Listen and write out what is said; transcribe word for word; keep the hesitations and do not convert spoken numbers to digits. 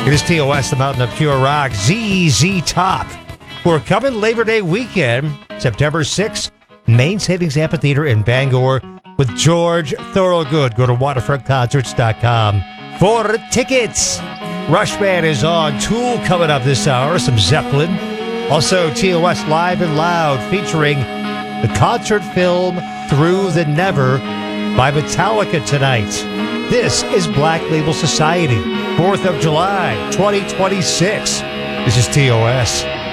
It is T O S, the Mountain of Pure Rock, Z Z Top. We're coming Labor Day weekend, September sixth, Main Savings Amphitheater in Bangor with George Thorogood. Go to waterfront concerts dot com for tickets. Rushman is on. Tool coming up this hour. Some Zeppelin. Also, T O S Live and Loud featuring the concert film Through the Never by Metallica tonight. This is Black Label Society, fourth of July, twenty twenty-six. This is T O S.